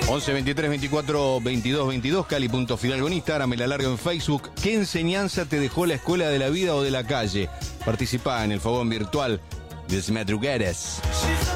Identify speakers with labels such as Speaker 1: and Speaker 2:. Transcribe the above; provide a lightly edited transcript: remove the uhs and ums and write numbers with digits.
Speaker 1: 11 23 24 22 22, Cali.Fidalgo en Instagram, Me la largo en Facebook. ¿Qué enseñanza te dejó la escuela de la vida o de la calle? Participá en el fogón virtual de las madrugadas.